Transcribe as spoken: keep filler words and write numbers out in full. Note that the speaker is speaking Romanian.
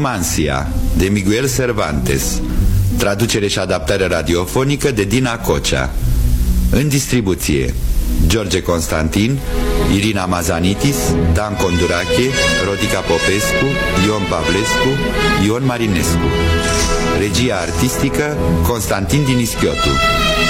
Numancia, de Miguel Cervantes. Traducere și adaptare radiofonică de Dina Cocea. În distribuție: George Constantin, Irina Mazanitis, Dan Condurache, Rodica Popescu, Ion Pavlescu, Ion Marinescu. Regia artistică: Constantin Dinischiotu.